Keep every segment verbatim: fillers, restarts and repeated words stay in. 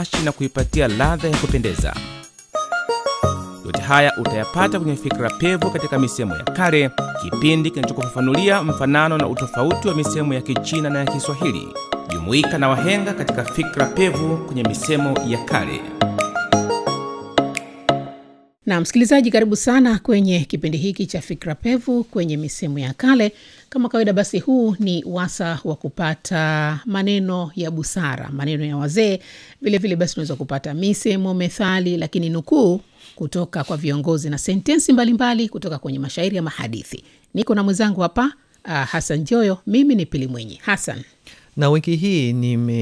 na kuipatia ladha ya kupendeza. Yote haya utayapata kwenye Fikra Pevu katika misemo ya kale, kipindi kinachokufafanulia mfanano na utofauti wa misemo ya Kichina na ya Kiswahili. Jumuika na wahenga katika Fikra Pevu kwenye misemo ya kale. Na msikilizaji, karibu sana kwenye kipindi hiki cha Fikra Pevu kwenye misemo ya kale. Kama kawaida, basi huu ni wasa wa kupata maneno ya busara, maneno ya wazee. Vile vile basi unaweza kupata misemo, methali, lakini nukuu kutoka kwa viongozi na sentensi mbalimbali kutoka kwenye mashairi ya mahadithi. Niko na mwenzangu hapa uh, Hassan Joyo. Mimi ni Pili Mwenye. Hassan. Na wiki hii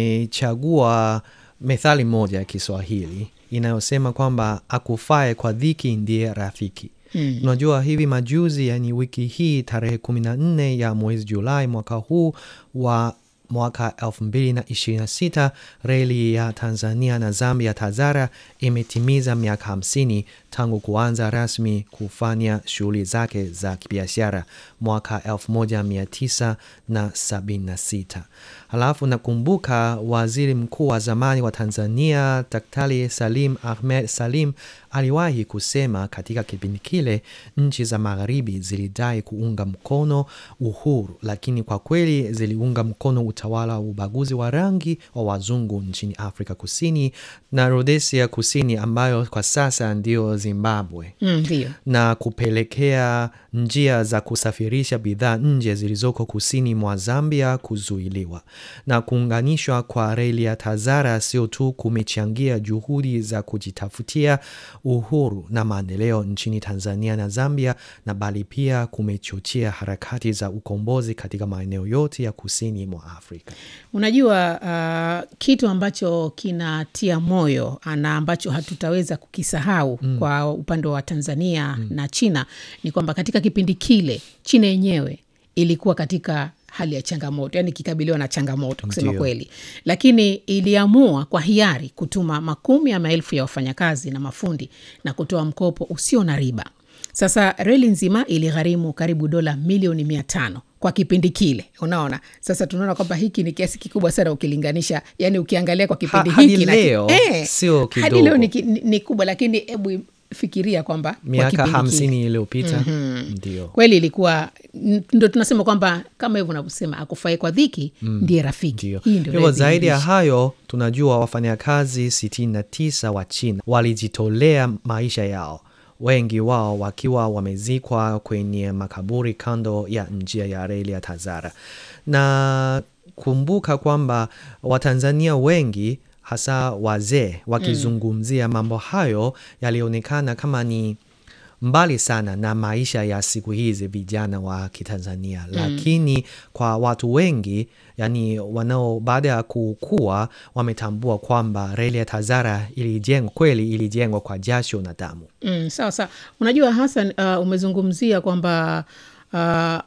nimechagua methali moja ya Kiswahili inayosema kwamba akufae kwa dhiki ndiye rafiki. Hmm. Unajua hivi majuzi, yani wiki hii tarehe kumi na nne ya mwezi Julai mwaka huu wa mwaka elfu mbili na ishirini na sita, reli ya Tanzania na Zambia TAZARA imetimiza miaka hamsini tangu kuanza rasmi kufanya shughuli zake za kibiashara mwaka elfu moja mia tisa sabini na sita. Halafu nakumbuka waziri mkuu wa zamani wa Tanzania Daktari Salim Ahmed Salim aliwahi kusema katika kipindi kile nchi za magharibi zilidai kuunga mkono uhuru, lakini kwa kweli ziliunga mkono utawala wa ubaguzi wa rangi wa wazungu nchini Afrika Kusini na Rhodesia Kusini, ambayo kwa sasa ndio Zimbabwe. Mm, ndio. Na kupelekea njia za kusafirisha bidhaa nje zilizoko kusini mwa Zambia kuzuiliwa. Na kuunganishwa kwa reli ya TAZARA sio tu kumechangia juhudi za kujitafutia uhuru na maendeleo nchini Tanzania na Zambia, na bali pia kumechochea harakati za ukombozi katika maeneo yote ya kusini mwa Afrika. Unajua uh, kitu ambacho kinatia moyo na ambacho hatutaweza kukisahau mm. kwa upande wa Tanzania mm. na China ni kwamba katika kipindi kile China yenyewe ilikuwa katika hali ya changamoto, yani kikabiliwa na changamoto kusema kweli, lakini iliamua kwa hiari kutuma makumi ya maelfu ya wafanyakazi na mafundi na kutoa mkopo usio na riba. Sasa reli nzima iligharimu karibu dola milioni mia tano kwa kipindi kile. Unaona, sasa tunaona kwamba hiki ni kiasi kikubwa sana ukilinganisha, yani ukiangalia kwa kipindi ha, hiki na leo eh, sio kidogo. Hadi leo ni, ni, ni kubwa, lakini hebu fikiria kwamba miaka hamsini iliyopita mm-hmm. ndio kweli ilikuwa, ndio tunasema kwamba kama hivyo unavyosema akufae kwa dhiki mm. ndiye rafiki. Hii ndio. Hivyo zaidi ya hayo tunajua wafanyakazi sitini na tisa wa China walijitolea maisha yao, wengi wao wakiwa wamezikwa kwenye makaburi kando ya njia ya reli ya TAZARA. Na kumbuka kwamba Watanzania wengi hasa wazee wakizungumzia mm. mambo hayo yalionekana kama ni mbali sana na maisha ya siku hizi vijana wa Kitanzania mm. lakini kwa watu wengi, yani wanao baada ya kukua, wametambua kwamba reli ya TAZARA ilijengwa kweli, ilijengwa kwa jasho na damu. Mm, sawa sawa. Unajua Hassan, uh, umezungumzia kwamba uh,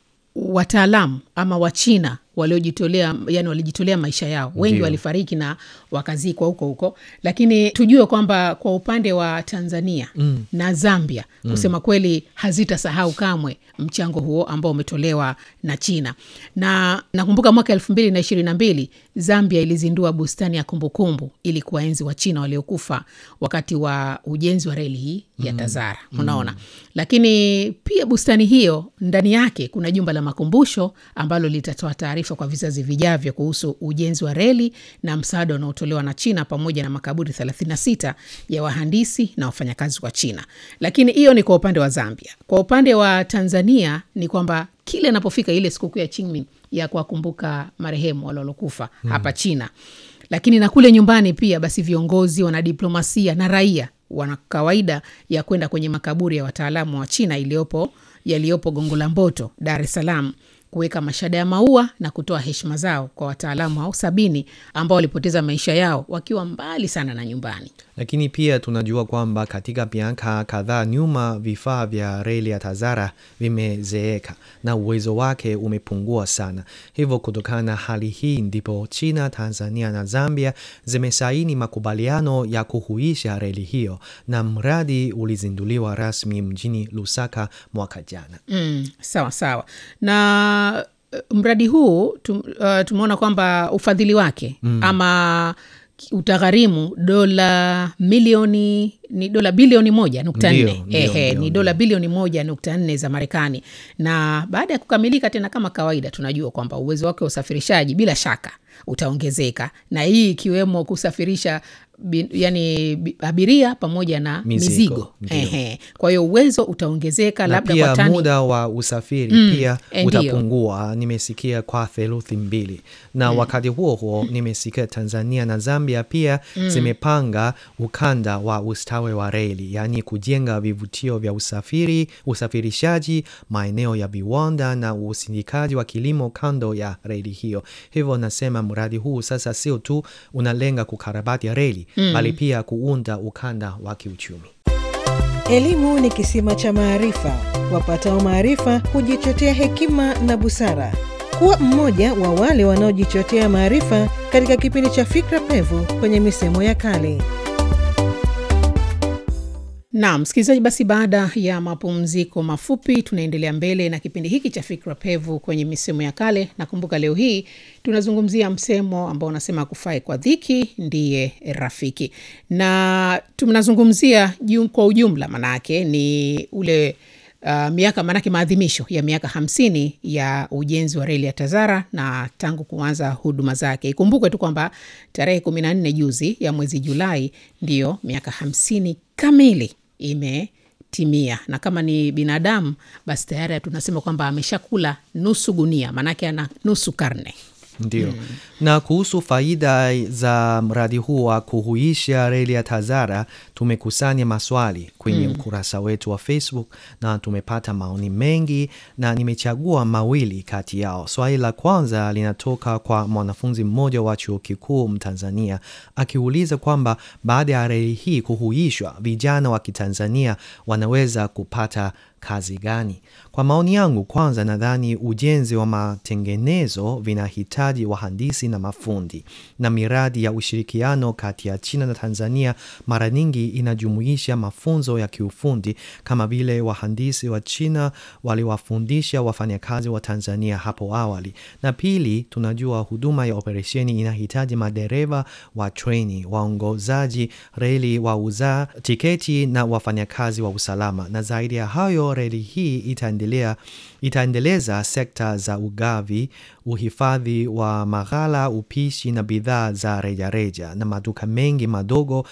wataalamu ama Wachina waliojitolea, yani walijitolea maisha yao. Wengi Dio. walifariki na wakazikwa huko huko. Lakini tujue kwamba kwa upande wa Tanzania mm. na Zambia mm. kusema kweli hazitasahau kamwe mchango huo ambao umetolewa na China. Na nakumbuka mwaka elfu mbili na ishirini na mbili Zambia ilizindua bustani ya kumbukumbu ili kuwaenzi wa China waliokufa wakati wa ujenzi wa reli hii ya TAZARA. Mm. Unaona? Mm. Lakini pia bustani hiyo ndani yake kuna jumba la makumbusho ambalo litatoa taarifa kwa vizazi vijavyo kuhusu ujenzi wa reli na msaada unaotolewa na China, pamoja na makaburi thelathini na sita ya wahandisi na wafanyakazi wa China. Lakini hiyo ni kwa upande wa Zambia. Kwa upande wa Tanzania ni kwamba kile inapofika ile sikukuu ya Qingming ya kuwakumbuka marehemu waliokufa hmm. hapa China. Lakini na kule nyumbani pia basi viongozi, wanadiplomasia na raia wana kawaida ya kwenda kwenye makaburi ya wataalamu wa China iliyopo yaliyopo Gongo la Mboto, Dar es Salaam, kuweka mashada ya maua na kutoa heshima zao kwa wataalamu hao sabini ambao walipoteza maisha yao wakiwa mbali sana na nyumbani. Lakini pia tunajua kwamba katika miaka kadhaa nyuma vifaa vya reli ya TAZARA vimezeeka na uwezo wake umepungua sana. Hivyo kutokana na hali hii ndipo China, Tanzania na Zambia zimesaini makubaliano ya kuhuisha reli hiyo, na mradi ulizinduliwa rasmi mjini Lusaka mwaka jana. Mm, sawa sawa. Na mradi huu tum, uh, tumeona kwamba ufadhili wake mm. ama utagharimu dola milioni ni dola bilioni moja nukta nne. Ehe, ni dola bilioni moja nukta nne za Marekani. Na baada ya kukamilika tena kama kawaida tunajua kwamba uwezo wake wa usafirishaji bila shaka utaongezeka, na hii ikiwemo kusafirisha bin, yani abiria pamoja na mizigo, mizigo. Ehe. Kwa hiyo uwezo utaongezeka, labda pia kwa tani muda wa usafiri mm, pia utapungua, nimesikia kwa theluthi mbili. Na mm. wakati huo huo nimesikia Tanzania na Zambia pia mm. zimepanga ukanda wa ustawi wa reli, yani kujenga vivutio vya usafiri, usafirishaji, maeneo ya viwanda na usindikaji wa kilimo kando ya reli hiyo. Hivyo nasema mradi huu sasa sio tu unalenga kukarabati reli mm. bali pia kuunda ukanda wa kiuchumi. Elimu ni kisima cha maarifa. Wapatao maarifa hujichotea hekima na busara. Kuwa mmoja wa wale wanaojichotea maarifa katika kipindi cha Fikra Pevu kwenye misemo ya kale. Na msikilizaji, basi baada ya mapumziko mafupi tunaendelea mbele na kipindi hiki cha Fikra Pevu kwenye misemo ya kale. Na kumbuka leo hii tunazungumzia msemo ambao unasema kufae kwa dhiki ndiye rafiki. Na tunazungumzia kwa ujumla, manake ni ule uh, miaka manake maadhimisho ya miaka hamsini ya ujenzi wa reli ya Tazara na tangu kuanza huduma zake. Ikumbuke tu kwamba tarehe kumi na nne juzi ya mwezi Julai ndio miaka hamsini kamili imetimia. Na kama ni binadamu basi tayari tunasema kwamba ameshakula nusu gunia, manake ana nusu karne. Ndio. Hmm. Na kuhusu faida za mradi huu wa kuhuisha reli ya Tazara, tumekusanya maswali kwenye hmm. ukurasa wetu wa Facebook na tumepata maoni mengi na nimechagua mawili kati yao. Swali la kwanza linatoka kwa mwanafunzi mmoja wa chuo kikuu Mtanzania, akiuliza kwamba baada ya reli hii kuhuishwa, vijana wa Kitanzania wanaweza kupata kazi gani? Kwa maoni yangu, kwanza nadhani ujenzi wa matengenezo vinahitaji wahandisi na mafundi, na miradi ya ushirikiano kati ya China na Tanzania mara nyingi inajumuisha mafunzo ya kiufundi, kama vile wahandisi wa China waliwafundisha wafanyakazi wa Tanzania hapo awali. Na pili, tunajua huduma ya operesheni inahitaji madereva wa treni, waongozaji reli, wauza tiketi na wafanyakazi wa usalama. Na zaidi ya hayo, reli hii itaendelea itaendeleza sekta za ugavi, uhifadhi wa maghala, upishi na bidhaa za rejareja, na maduka mengi madogo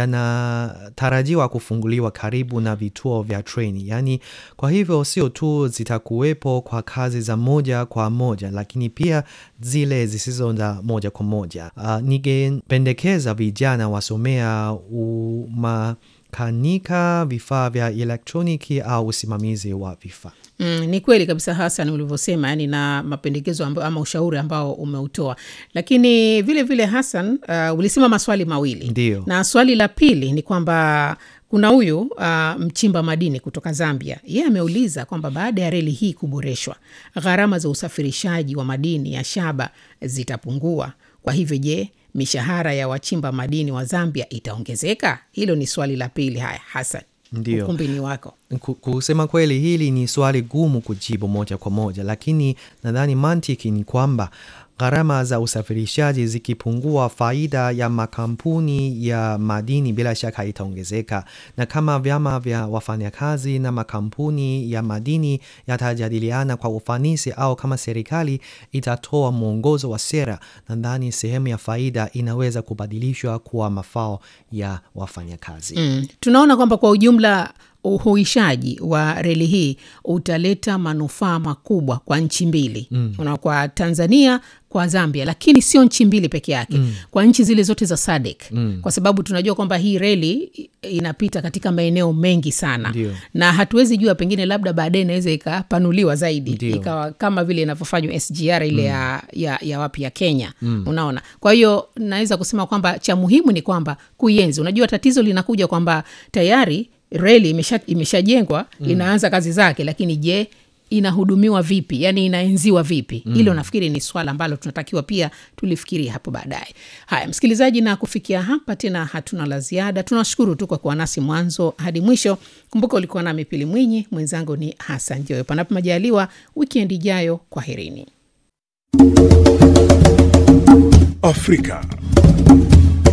yanatarajiwa kufunguliwa karibu na vituo vya treni. Yani kwa hivyo sio tu zitakuwepo kwa kazi za moja kwa moja, lakini pia zile zisizo za moja kwa moja. Uh, ningependekeza vijana wasomea uma kanika, vifaa vya elektroniki au usimamizi wa vifaa. Mm, ni kweli kabisa Hassan ulivyosema, yani na mapendekezo ambao ama ushauri ambao umeutoa. Lakini vile vile Hassan, uh, ulisema maswali mawili. Ndiyo. Na swali la pili ni kwamba kuna huyu uh, mchimba madini kutoka Zambia. Yeye ameuliza kwamba baada ya reli hii kuboreshwa, gharama za usafirishaji wa madini ya shaba zitapungua. Kwa hivyo je, mishahara ya wachimba madini wa Zambia itaongezeka? Hilo ni swali la pili. Haya Hassan, ndio ukumbini wako. Kusema kweli hili ni swali gumu kujibu moja kwa moja, lakini nadhani mantiki ni kwamba gharama za usafirishaji zikipungua, faida ya makampuni ya madini bila shaka itaongezeka. Na kama vyama vya wafanyakazi na makampuni ya madini yatajadiliana kwa ufanisi, au kama serikali itatoa mwongozo wa sera, nadhani sehemu ya faida inaweza kubadilishwa kuwa mafao ya wafanyakazi. Mm. Tunaona kwamba kwa ujumla uhuishaji wa reli hii utaleta manufaa makubwa kwa nchi mbili. Mm. Una kwa Tanzania, kwa Zambia, lakini sio nchi mbili peke yake. Mm. Kwa nchi zile zote za S A D C. Mm. Kwa sababu tunajua kwamba hii reli inapita katika maeneo mengi sana. Ndiyo. Na hatuwezi jua, pengine labda baadaye inaweza ikapanuliwa zaidi. Ndiyo. Ikawa kama vile inavyofanywa S G R ile mm. ya, ya, ya wapi ya Kenya. Mm. Unaona. Kwa hiyo naweza kusema kwamba cha muhimu ni kwamba kuienzi. Unajua tatizo linakuja kwamba tayari reli imesha imeshajengwa, mm. inaanza kazi zake, lakini je, inahudumiwa vipi? Yani inaenziwa vipi? Mm. Hilo nafikiri ni swala ambalo tunatakiwa pia tulifikiria hapo baadaye. Haya msikilizaji, na kufikia hapa tena hatuna la ziada. Tunashukuru tu kwa kuwa nasi mwanzo hadi mwisho. Kumbuka ulikuwa nami Pili Mwinyi, mwenzangu ni Hassan Joyo. Panapo majaliwa weekend ijayo, kwaherini. Afrika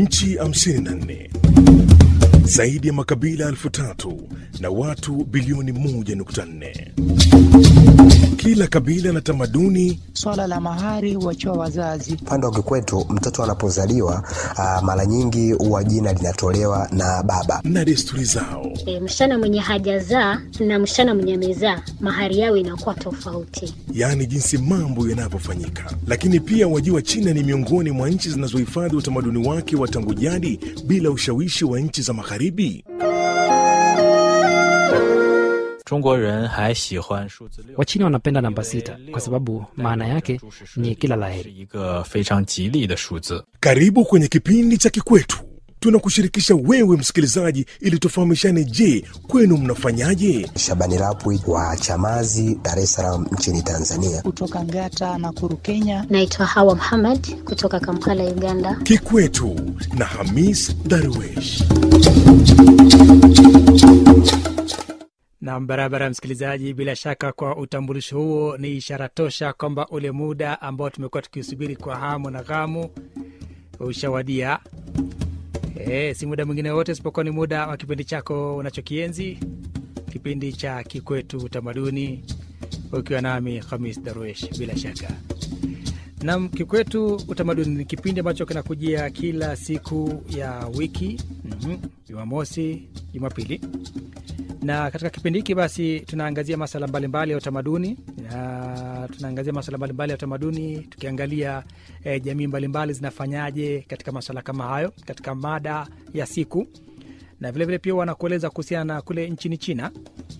nchi hamsini na nne, zaidi ya makabila elfu tatu na watu bilioni moja nukta nne. Kila kabila na tamaduni. Swala la mahari huachiwa wazazi. Upande wa kikwetu mtoto anapozaliwa uh, mara nyingi huwa jina linatolewa na baba. Na desturi zao. E, msichana mwenye hajazaa na msichana mwenye amezaa mahari yao inakuwa tofauti. Yaani jinsi mambo yanavyofanyika. Lakini pia wajua China ni miongoni mwa nchi zinazohifadhi utamaduni wake wa tangu jadi bila ushawishi wa nchi za magharibi. Wachina wanapenda namba sita kwa sababu maana yake ni kila laheri. Karibu kwenye kipindi cha Kikwetu. Tunakushirikisha wewe msikilizaji ili tufahamishane, je, kwenu mnafanyaje? Shabani Rapwi wa Chamazi, Dar es Salaam nchini Tanzania. Kutoka Ngata na Kuru, Kenya. Naitwa Hawa Muhammad kutoka Kampala, Uganda. Kikwetu na Hamis Darwesh. Na barabara msikilizaji, bila shaka kwa utambulisho huo ni ishara tosha kwamba ule muda ambao tumekuwa tukisubiri kwa hamu na ghamu ushawadia. Eh, si muda mwingine wote isipokuwa ni muda wa kipindi chako unachokienzi, kipindi cha Kikwetu Utamaduni, ukiwa nami Hamis Darwesh. Bila shaka na Kikwetu Utamaduni ni kipindi ambacho kinakujia kila siku ya wiki, mm-hmm, Jumamosi, Jumapili. Na katika kipindi hiki basi tunaangazia masuala mbalimbali ya utamaduni, na tunaangazia masuala mbalimbali ya utamaduni tukiangalia eh, jamii mbalimbali zinafanyaje katika masuala kama hayo katika mada ya siku. Na vile vile pia wanakueleza kuhusiana na kule nchini China.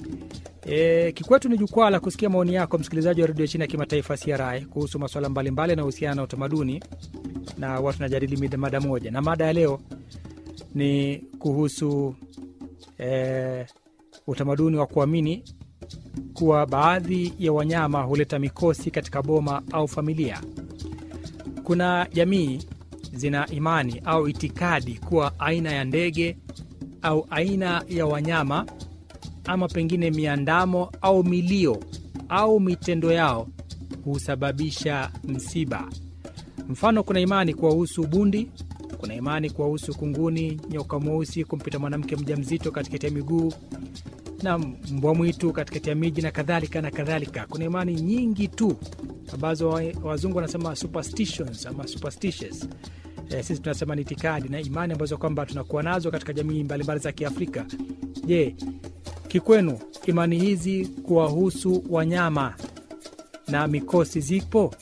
E, Kikwetu ni jukwaa la kusikia maoni yako msikilizaji wa Radio China Kimataifa C R I kuhusu masuala mbalimbali yanayohusiana na utamaduni, na watu tunajadili mada moja. Na mada ya leo ni kuhusu eh, utamaduni wa kuamini kuwa baadhi ya wanyama huleta mikosi katika boma au familia. Kuna jamii zina imani au itikadi kuwa aina ya ndege au aina ya wanyama ama pengine miandamo au milio au mitendo yao husababisha msiba. Mfano, kuna imani kuwahusu bundi, kuna imani kuwahusu kunguni, nyoka mweusi kumpita mwanamke mjamzito katikati ya miguu, na mbwa mwitu katikati ya miji na kadhalika na kadhalika. Kuna imani nyingi tu ambazo wazungu wanasema superstitions ama superstitious. E, sisi tunasema ni itikadi na imani ambazo kwamba tunakuwa nazo katika jamii mbalimbali za Kiafrika. Je, kikwenu imani hizi kuwahusu wanyama na mikosi zipo?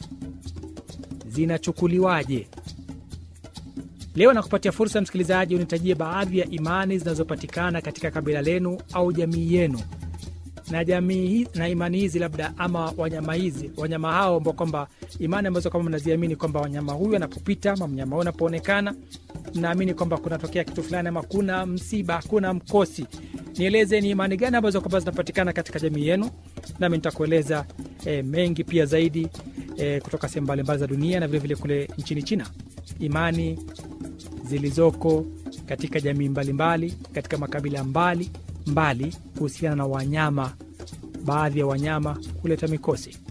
Zinachukuliwaje? Leo nakupatia fursa msikilizaji unitajie baadhi ya imani zinazopatikana katika kabila lenu au jamii yenu. Na jamii hizi na imani hizi labda ama wanyama hizi, wanyama hao ambao kwamba imani ambazo kama mnaziamini kwamba wanyama huyu anapopita ama mnyama huyu anapoonekana mnaamini kwamba kunatokea kitu fulani ama kuna msiba, kuna mkosi. Nieleze ni imani gani ambazo kwamba zinapatikana katika jamii yenu, nami nitakueleza e, mengi pia zaidi e, kutoka sehemu mbalimbali za dunia na vile vile kule nchini China. Imani zilizoko katika jamii mbalimbali, katika makabila mbali mbali kuhusiana na wanyama, baadhi ya wanyama kuleta mikosi.